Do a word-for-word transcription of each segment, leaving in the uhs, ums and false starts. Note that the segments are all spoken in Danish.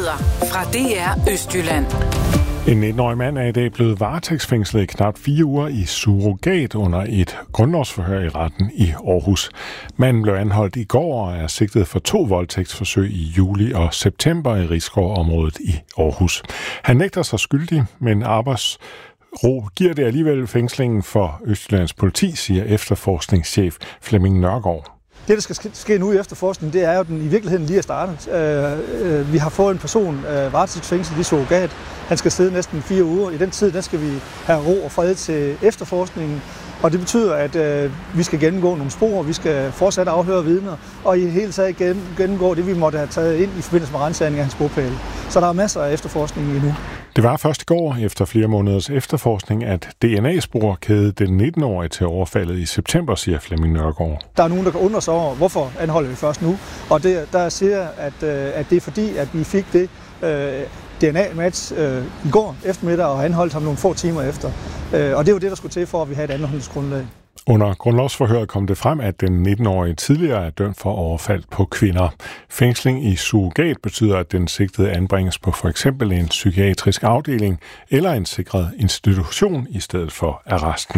Nyheder fra D R Østjylland. En nitten-årig mand er i dag blevet varetægtsfængslet i knap fire uger i surrogat under et grundlovsforhør i retten i Aarhus. Manden blev anholdt i går og er sigtet for to voldtægtsforsøg i juli og september i Risskov-området i Aarhus. Han nægter sig skyldig, men arbejdsro giver det alligevel fængslingen for Østjyllands politi, siger efterforskningschef Flemming Nørgaard. Det, der skal ske nu i efterforskningen, det er jo, at den i virkeligheden lige er startet. Øh, øh, vi har fået en person øh, varetægtsfængslet i surrogat. Han skal sidde næsten fire uger. I den tid, der skal vi have ro og fred til efterforskningen. Og det betyder, at øh, vi skal gennemgå nogle spor, vi skal fortsat afhøre vidner, og i det hele taget gennemgå det, vi måtte have taget ind i forbindelse med ransagning af hans bopæl. Så der er masser af efterforskning endnu. Det var først i går, efter flere måneders efterforskning, at D N A-spor kædede den nitten-årige til overfaldet i september, siger Flemming Nørgaard. Der er nogen, der kan undre sig over, hvorfor anholder vi først nu. Og det, der siger jeg, at, at det er fordi, at vi fik det øh, D N A-match øh, i går eftermiddag og anholdt ham nogle få timer efter. Øh, og det er jo det, der skulle til for, at vi havde et anholdelsesgrundlag. Under grundlovsforhøret kom det frem, at den nitten-årige tidligere er dømt for overfald på kvinder. Fængsling i surrogat betyder, at den sigtede anbringes på for eksempel en psykiatrisk afdeling eller en sikret institution i stedet for arresten.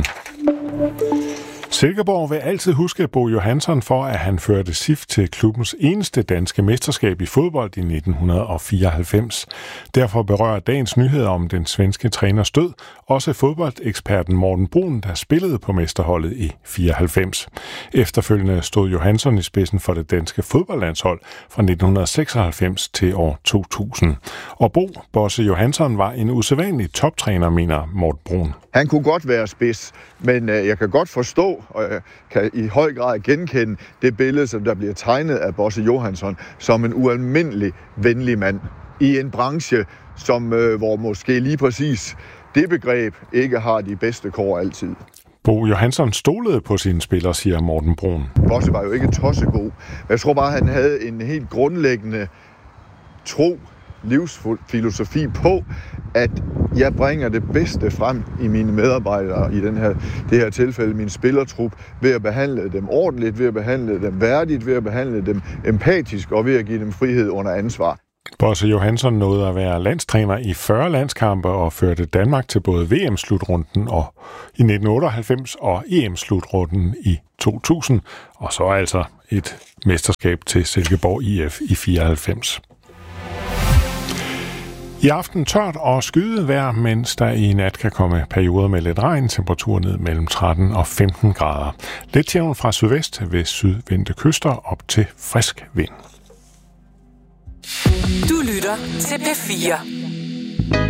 Silkeborg vil altid huske Bo Johansson for, at han førte S I F til klubbens eneste danske mesterskab i fodbold i nitten fireoghalvfems. Derfor berører dagens nyheder om den svenske træners død også fodboldeksperten Morten Brun, der spillede på mesterholdet i fireoghalvfems. Efterfølgende stod Johansson i spidsen for det danske fodboldlandshold fra nitten seksoghalvfems til år to tusind. Og Bo Bosse Johansson var en usædvanlig toptræner, mener Morten Brun. Han kunne godt være spids, men jeg kan godt forstå, og jeg kan i høj grad genkende det billede, som der bliver tegnet af Bosse Johansson som en ualmindelig venlig mand i en branche, som, øh, hvor måske lige præcis det begreb ikke har de bedste kår altid. Bo Johansson stolede på sine spillere, siger Morten Brun. Bosse var jo ikke tossegod. Jeg tror bare, han havde en helt grundlæggende tro, livsfilosofi på, at jeg bringer det bedste frem i mine medarbejdere i den her, det her tilfælde, min spillertrup, ved at behandle dem ordentligt, ved at behandle dem værdigt, ved at behandle dem empatisk og ved at give dem frihed under ansvar. Bosse Johansson nåede at være landstræner i fyrre landskampe og førte Danmark til både V M-slutrunden og i nitten otteoghalvfems og E M-slutrunden i to tusind, og så altså et mesterskab til Silkeborg I F i fireoghalvfems. I aften tørt og skyet vejr, mens der i nat kan komme perioder med lidt regn, temperatur ned mellem tretten og femten grader. Lidt jævn fra sydvest ved sydvendte kyster op til frisk vind. Du lytter til P fire.